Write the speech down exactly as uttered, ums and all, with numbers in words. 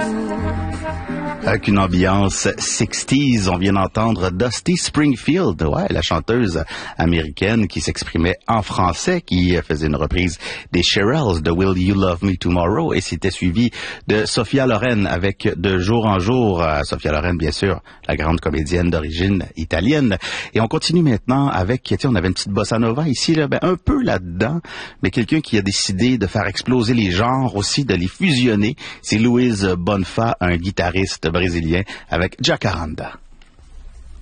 Avec une ambiance sixties, on vient d'entendre Dusty Springfield, ouais, la chanteuse américaine qui s'exprimait en français, qui faisait une reprise des Shirelles de Will You Love Me Tomorrow, et c'était suivi de Sophia Loren avec De Jour en Jour. Sophia Loren, bien sûr, la grande comédienne d'origine italienne. Et on continue maintenant avec, tiens, on avait une petite bossa nova ici, là, ben, un peu là-dedans, mais quelqu'un qui a décidé de faire exploser les genres aussi, de les fusionner. C'est Luis Bonfa, un guitariste brésilien avec Jacaranda.